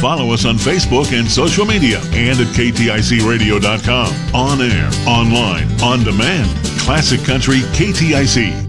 follow us on Facebook and social media and at KTICradio.com. On air, online, on demand. Classic Country KTIC.